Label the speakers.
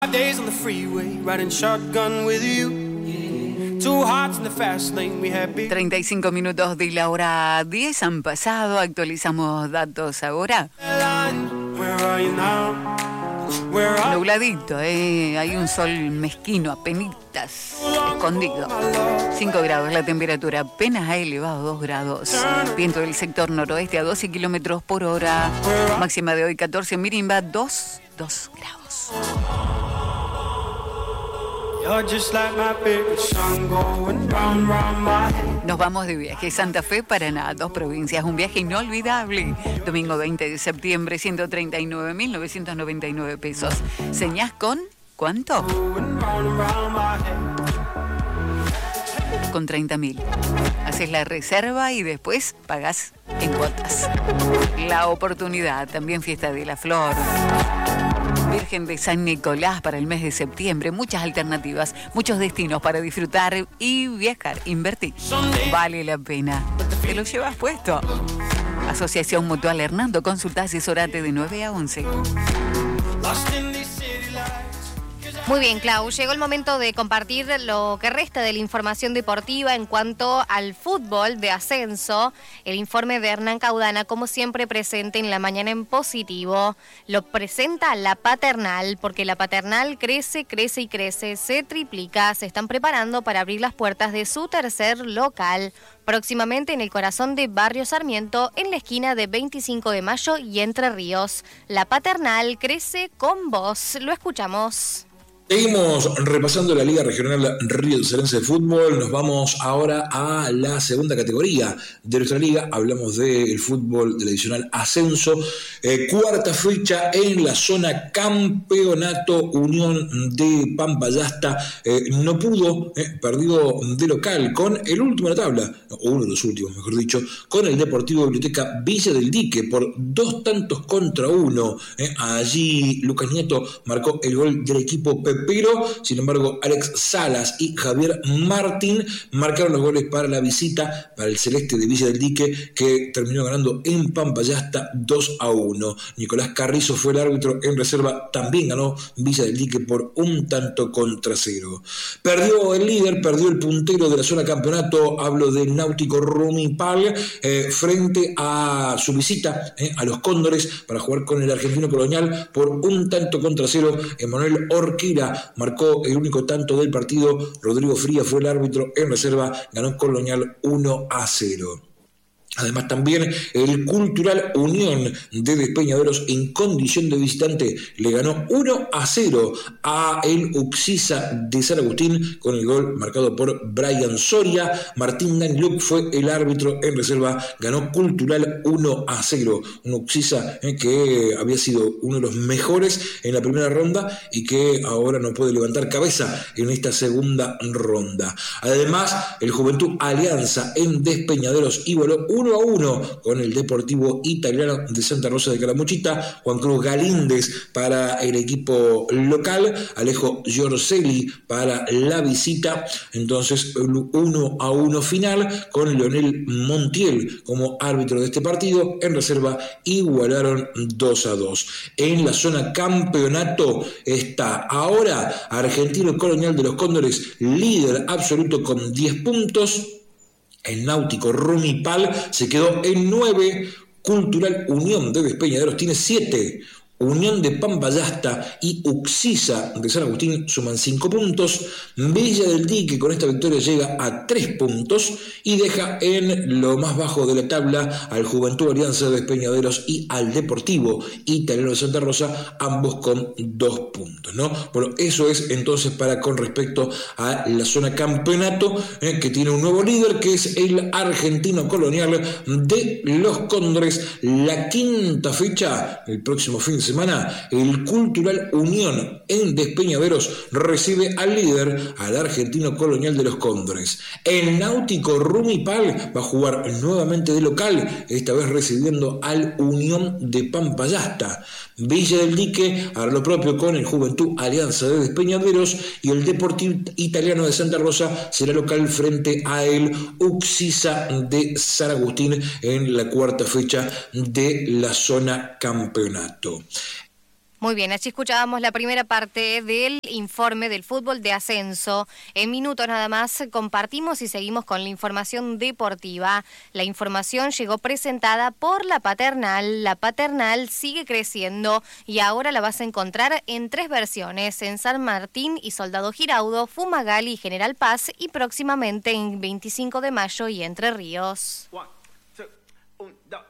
Speaker 1: days on the freeway, riding shotgun with you.
Speaker 2: 35 minutos de la hora 10 han pasado, actualizamos datos ahora. Nubladito, hay un sol mezquino, apenitas, escondido. 5 grados la temperatura, apenas ha elevado 2 grados. Viento del sector noroeste a 12 kilómetros por hora. Máxima de hoy 14 en Mirimba, 2 grados. Nos vamos de viaje. Santa Fe, Paraná, 2 provincias, un viaje inolvidable. Domingo 20 de septiembre, 139.999 pesos. ¿Señás con cuánto? Con 30.000. Haces la reserva y después pagás en cuotas. La oportunidad, también fiesta de la flor. Virgen de San Nicolás para el mes de septiembre. Muchas alternativas, muchos destinos para disfrutar y viajar. Invertir. Vale la pena. ¿Te lo llevas puesto? Asociación Mutual Hernando. Consulta, asesorate de 9 a 11.
Speaker 3: Muy bien, Clau. Llegó el momento de compartir lo que resta de la información deportiva en cuanto al fútbol de ascenso. El informe de Hernán Caudana, como siempre, presente en la mañana en positivo. Lo presenta la paternal, porque la paternal crece y crece, se triplica. Se están preparando para abrir las puertas de su tercer local, próximamente en el corazón de Barrio Sarmiento, en la esquina de 25 de Mayo y Entre Ríos. La paternal crece con vos. Lo escuchamos.
Speaker 4: Seguimos repasando la Liga Regional Río Cerense de Fútbol. Nos vamos ahora a la segunda categoría de nuestra liga. Hablamos del fútbol del adicional ascenso. Cuarta fecha en la zona campeonato. Unión de Pampayasta no pudo, perdió de local con el último de la tabla, o uno de los últimos, mejor dicho, con el Deportivo Biblioteca Villa del Dique por 2-1. Allí Lucas Nieto marcó el gol del equipo pero, sin embargo, Alex Salas y Javier Martín marcaron los goles para la visita, para el celeste de Villa del Dique, que terminó ganando en Pampayasta 2-1. Nicolás Carrizo fue el árbitro en reserva, también ganó Villa del Dique por 1-0. Perdió el líder, perdió el puntero de la zona campeonato, hablo del Náutico Rumipal, frente a su visita a los Cóndores para jugar con el Argentino Colonial por 1-0. Emanuel Orquera marcó el único tanto del partido. Rodrigo Fría fue el árbitro en reserva, ganó Colonial 1-0. Además también el Cultural Unión de Despeñaderos en condición de visitante le ganó 1-0 a el Uxisa de San Agustín con el gol marcado por Brian Soria. Martín Daniluk fue el árbitro en reserva, ganó Cultural 1-0. Un Uxisa que había sido uno de los mejores en la primera ronda y que ahora no puede levantar cabeza en esta segunda ronda. Además, el Juventud Alianza en Despeñaderos igualó 1-1 con el Deportivo Italiano de Santa Rosa de Calamuchita. Juan Cruz Galíndez para el equipo local, Alejo Giorcelli para la visita. Entonces 1-1 final con Leonel Montiel como árbitro de este partido. En reserva igualaron 2-2. En la zona campeonato está ahora Argentino Colonial de los Cóndores, líder absoluto con 10 puntos. El Náutico Rumipal se quedó en 9, Cultural Unión de Despeñaderos tiene 7, Unión de Pampayasta y Uxisa de San Agustín suman 5 puntos, Villa del Dique con esta victoria llega a 3 puntos y deja en lo más bajo de la tabla al Juventud Alianza de Despeñaderos y al Deportivo Italiano de Santa Rosa, ambos con 2 puntos, ¿no? Bueno, eso es entonces con respecto a la zona campeonato, que tiene un nuevo líder que es el Argentino Colonial de los Cóndores. La quinta fecha, el próximo fin de semana, el Cultural Unión en Despeñaderos recibe al líder, al Argentino Colonial de los Cóndores. El Náutico Rumipal va a jugar nuevamente de local, esta vez recibiendo al Unión de Pampayasta. Villa del Dique hará lo propio con el Juventud Alianza de Despeñaderos y el Deportivo Italiano de Santa Rosa será local frente a el Uxisa de San Agustín en la cuarta fecha de la zona campeonato.
Speaker 3: Muy bien, así escuchábamos la primera parte del informe del fútbol de ascenso. En minutos nada más compartimos y seguimos con la información deportiva. La información llegó presentada por La Paternal. La Paternal sigue creciendo y ahora la vas a encontrar en 3 versiones, en San Martín y Soldado Giraudo, Fumagalli y General Paz, y próximamente en 25 de mayo y Entre Ríos.
Speaker 5: 1, 2, 1, 2.